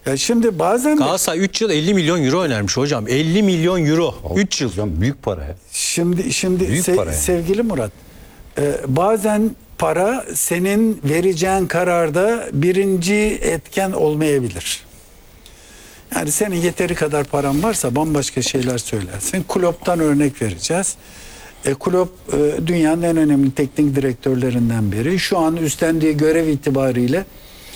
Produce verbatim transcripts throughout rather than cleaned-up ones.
Ya şimdi bazen de, Galatasaray üç yıl elli milyon euro önermiş hocam. elli milyon euro. üç yıl. Hocam büyük para ya. şimdi şimdi Büyük se- para yani. sevgili Murat, e, bazen para senin vereceğin kararda birinci etken olmayabilir. Yani senin yeteri kadar paran varsa bambaşka şeyler söylersin. Klopp'tan örnek vereceğiz. E, Klopp e, dünyanın en önemli teknik direktörlerinden biri. Şu an üstlendiği görev itibariyle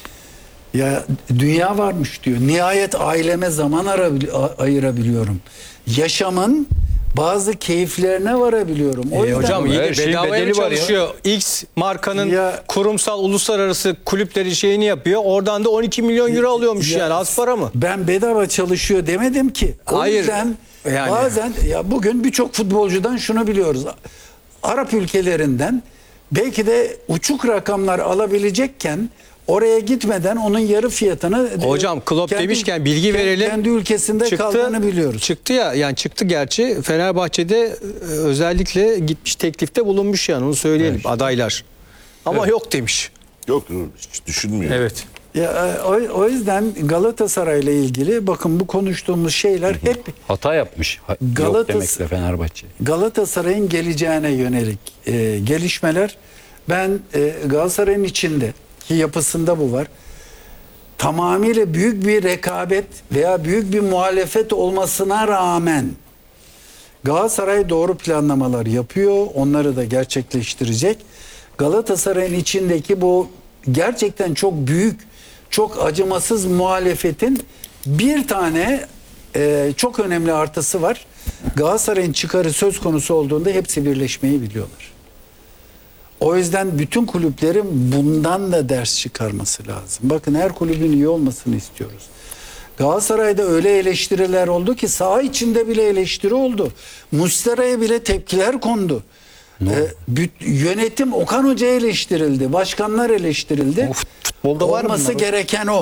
ya dünya varmış diyor. Nihayet aileme zaman arabil- a- ayırabiliyorum. Yaşamın bazı keyiflerine varabiliyorum. O E, yüzden hocam her iyi de şeyin bedavaya mı bedeli var ya. çalışıyor? X markanın Ya- kurumsal uluslararası kulüpleri şeyini yapıyor. Oradan da on iki milyon euro alıyormuş Ya- yani. Az para mı? Ben bedava çalışıyor demedim ki. O Hayır. yüzden Yani. bazen ya bugün birçok futbolcudan şunu biliyoruz. Arap ülkelerinden belki de uçuk rakamlar alabilecekken oraya gitmeden onun yarı fiyatını Hocam Klopp kendi- demişken bilgi kendi- verelim. Kendi ülkesinde kaldığını biliyoruz. Çıktı ya yani çıktı gerçi. Fenerbahçe'de e, özellikle gitmiş teklifte bulunmuş yani onu söyleyelim adaylar. Ama yok demiş. Yok hiç düşünmüyor. Evet. Ya, o, o yüzden Galatasaray'la ilgili bakın bu konuştuğumuz şeyler hep Hata yapmış. Ha- Yok Galatas- demekle Fenerbahçe. Galatasaray'ın geleceğine yönelik e, gelişmeler. Ben e, Galatasaray'ın içinde ki yapısında bu var. Tamamıyla büyük bir rekabet veya büyük bir muhalefet olmasına rağmen Galatasaray doğru planlamalar yapıyor. Onları da gerçekleştirecek. Galatasaray'ın içindeki bu gerçekten çok büyük, çok acımasız muhalefetin bir tane e, çok önemli artısı var. Galatasaray'ın çıkarı söz konusu olduğunda hepsi birleşmeyi biliyorlar. O yüzden bütün kulüplerin bundan da ders çıkarması lazım. Bakın her kulübün iyi olmasını istiyoruz. Galatasaray'da öyle eleştiriler oldu ki saha içinde bile eleştiri oldu. Muslera'ya bile tepkiler kondu. Ee, büt- yönetim Okan Hoca eleştirildi. Başkanlar eleştirildi. O fut- futbolda var mı Olması bunlar? gereken o.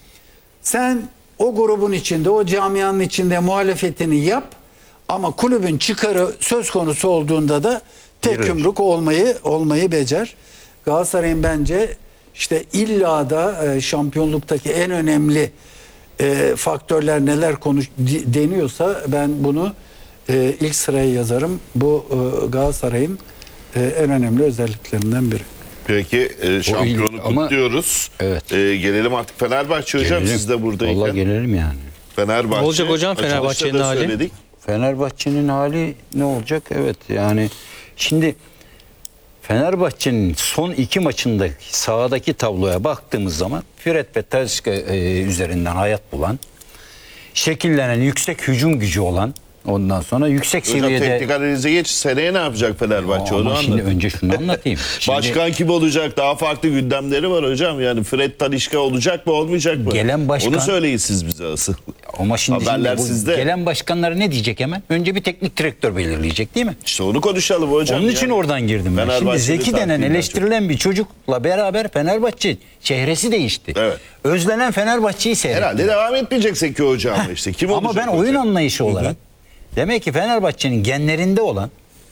Sen o grubun içinde, o camianın içinde muhalefetini yap ama kulübün çıkarı söz konusu olduğunda da tek yumruk olmayı olmayı becer. Galatasaray'ın bence işte illa da e, şampiyonluktaki en önemli e, faktörler neler konuş di- deniyorsa ben bunu e, ilk sıraya yazarım. Bu e, Galatasaray'ın e, en önemli özelliklerinden biri. Peki e, şampiyonu ama- kutluyoruz. Evet. E, gelelim artık Fenerbahçe hocam Gelelim. siz de buradayken. Vallahi gelelim yani. Fenerbahçe. Ne olacak hocam açılışta Fenerbahçe'nin da hali? söyledik. Fenerbahçe'nin hali ne olacak? Evet yani şimdi Fenerbahçe'nin son iki maçındaki sahadaki tabloya baktığımız zaman Fred ve Talisca e, üzerinden hayat bulan, şekillenen yüksek hücum gücü olan, ondan sonra yüksek Hocam seviyede... teknik analize geç. Seneye ne yapacak Fenerbahçe Ama onu şimdi anlat. önce şunu anlatayım. Şimdi Başkan kim olacak? Daha farklı gündemleri var hocam. Yani Fred Talisca olacak mı olmayacak mı? Gelen başkan- Onu söyleyin siz bize asıl. ama şimdi, Haberler şimdi bu sizde. gelen başkanlar ne diyecek hemen? Önce bir teknik direktör belirleyecek değil mi? İşte onu konuşalım hocam. Onun için yani. oradan girdim ben. Şimdi Fenerbahçe'de Zeki denen takvimler eleştirilen bir çocukla beraber Fenerbahçe çehresi değişti. Evet. Özlenen Fenerbahçe'yi seyretti. Herhalde devam etmeyecek Zeki hocam işte. Kim Ama olacak ben oyun hocam? anlayışı olarak demek ki Fenerbahçe'nin genlerinde olan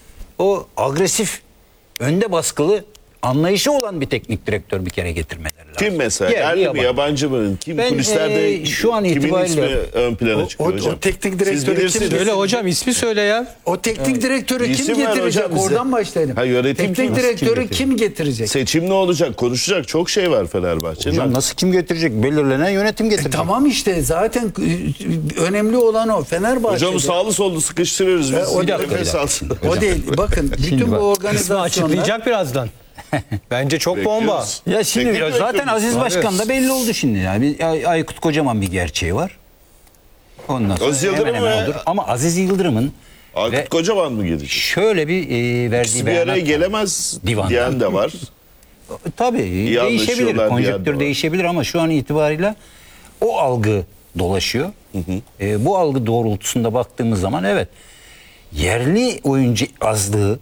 o agresif, önde baskılı anlayışı olan bir teknik direktör bir kere getirmeleri lazım. Kim mesela? Yerli, Yerli mi yabancı. yabancı mı? Kim Ben, kulislerde e, şu an kimin itibariyle- ismi ön plana O- çıkıyor o- o hocam? teknik Siz direktörü kim bilirsiniz. Söyle hocam ismi söyle ya. O teknik direktörü kim İsim ver getirecek? hocam bize. Oradan başlayalım. Ha, yönetim teknik kim? direktörü Kim kim getirecek? Seçim ne olacak? Konuşacak çok şey var Fenerbahçe'de. Hocam nasıl kim getirecek? Belirlenen yönetim getirecek. Tamam işte zaten e, önemli olan o. Fenerbahçe'de. Hocamı sağlı sollu sıkıştırıyoruz biz. E, o Bir dakika, nefes bir dakika. alsın. O değil. Bakın bütün bu bak, İsmi organizasyonlar açıklayacak birazdan. Bence çok bomba. Bekliyoruz. Ya şimdi Teknik ya zaten direktör Aziz müsün? Başkan da belli oldu şimdi ya. Bir Ay- Aykut Kocaman bir gerçeği var. Ondan sonra Aziz Yıldırım hemen hemen ve- olur. Ama Aziz Yıldırım'ın Aykut ve Kocaman mı gelecek? şöyle bir e, verdiği İkisi bir araya beyanat var. gelemez Divandan. diyen de var. Tabii değişebilir. anlaşıyorlar diyen de Konjonktür var. değişebilir ama şu an itibariyle o algı dolaşıyor. E, bu algı doğrultusunda baktığımız zaman evet yerli oyuncu azlığı,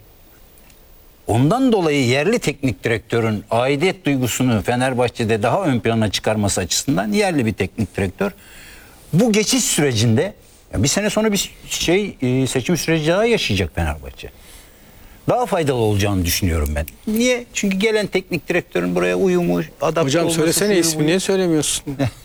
ondan dolayı yerli teknik direktörün aidiyet duygusunu Fenerbahçe'de daha ön plana çıkarması açısından yerli bir teknik direktör bu geçiş sürecinde ya bir sene sonra bir şey e, seçim süreci daha yaşayacak Fenerbahçe. Daha faydalı olacağını düşünüyorum ben. Niye? Çünkü gelen teknik direktörün buraya uyumu, adapte Hocam olması, söylesene şuyu ismi buyu. niye söylemiyorsun?